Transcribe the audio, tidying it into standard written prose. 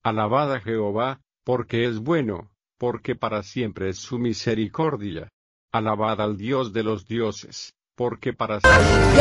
Alabad a Jehová, porque es bueno, porque para siempre es su misericordia. Alabad al Dios de los dioses, porque para siempre